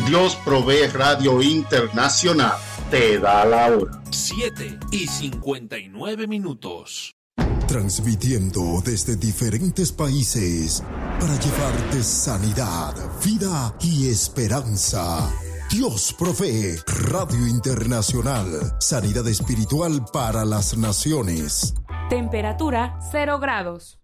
Dios Provee Radio Internacional te da la hora. 7:59. Transmitiendo desde diferentes países para llevarte sanidad, vida y esperanza. Dios Provee Radio Internacional. Sanidad espiritual para las naciones. Temperatura 0 grados.